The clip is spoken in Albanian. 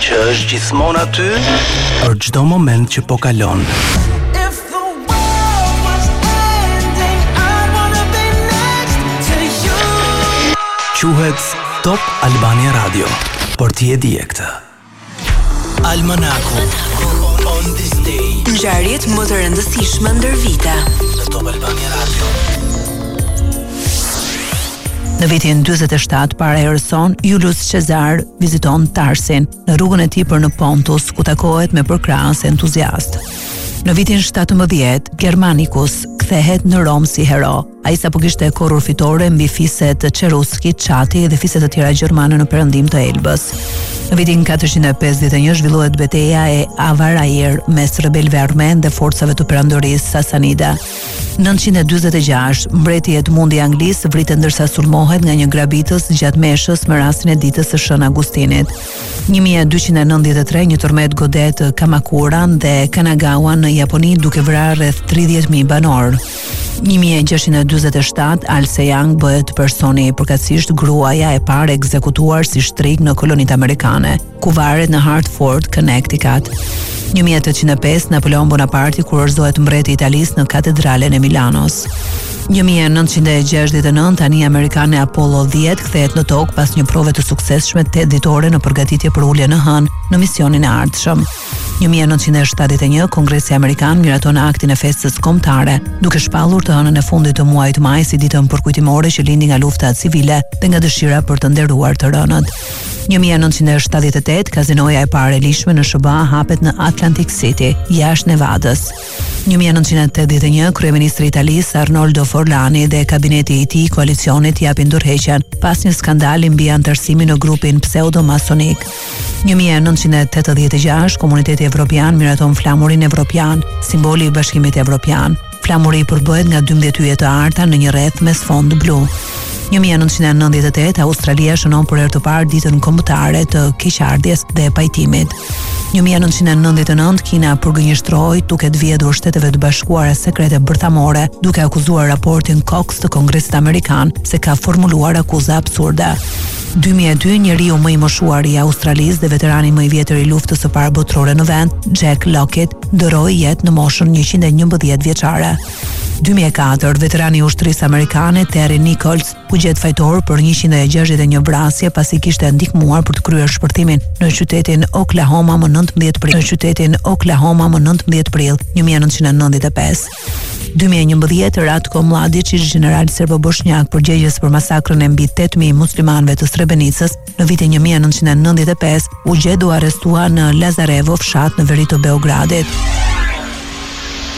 që është gjithmonë aty për çdo moment që po kalon. Quhet Top Albania Radio, por ti e dije këtë. Almanaku on this day. Ngjarjet më të rëndësishme ndër vite në Top Albania Radio. Në vitin 47 para erës son, Julius Caesar viziton Tarsin në rrugën e tij për në Pontus, ku takohet me përkrahës entuziast. Në vitin 17, Germanicus kthehet në Rom si hero. Ai sapo kishte korrur fitore mbi fiset Cheruskit, Çati dhe fiset të tjera gjermane në perëndim të Elbës. Në vitin 451 zhvillohet betejë e Avarair mes rebelëve armen dhe forcave të perandorisë Sasanide. 946, mbreti Edmundi i Anglisë vritet ndërsa sulmohet nga një grabitës gjatë meshës me rastin e ditës së Shën Agustinit. 1293, një tërmet godet Kamakuran dhe Kanagawa në Japoni duke vrarë rreth 30.000 banor. 1647, Al Sejang bëhet personi përkatësisht gruaja e parë ekzekutuar si shtrik në kolonitë amerikane, ku varet në Hartford, Connecticut. 1805, Napoleon Bonaparte kurorzohet mbreti i Italisë në katedralen e Milanos. 1969, tani amerikane Apollo 10 kthehet në tokë pas një prove të suksesshme 8 ditore në përgatitje për ulje në hënë në misionin e ardhshëm. 1971, Kongresi Amerikan miraton aktin e festës kombëtare, duke shpallur të hënën e fundit të muajit maj si ditën përkujtimore që lindi nga lufta civile dhe nga dëshira për të nderuar të rënët. 1978, kazinoja e parë e lishme në SBA hapet në Atlantic City, jashtë Nevadës. 1981, kryeministri i Italisë Arnoldo Forlani dhe kabineti i tij koalicionit japin dorëheqjen pas një skandali mbi antarësimin në grupin pseudo-masonik. 1986, Komuniteti Evropian miraton flamurin evropian, simboli i Bashkimit Evropian. Flamuri përbëhet nga 12 yje të arta në një rreth me sfond blu. 1998, Australia shënon për herë të parë ditën kombëtare të keqardhjes dhe pajtimit. 1999, Kina përgënjeshtrohoi duke të vjedhur Shteteve të Bashkuara sekrete bërthamore, duke akuzuar raportin Cox të Kongresit Amerikan se ka formuluar akuza absurde. 2002, njeriu më i moshuar i Australisë dhe veterani më i vjetër i luftës së parë botërore në vend, Jack Lockett, dëroi jetë në moshën 111 vjeçare. 2004, veterani i ushtrisë amerikane Terry Nichols u gjet fajtor për 161 vrasje pasi kishte ndihmuar për të kryer shpërthimin në qytetin Oklahoma më 19 prill 1995. 2011, Ratko Mladić, general serbo-bosnjak përgjegjës për masakrën e mbi 8.000 muslimanëve të Srebrenicës në vitin 1995, u gjet u arrestua në Lazarevo, fshat në veri të Beogradit.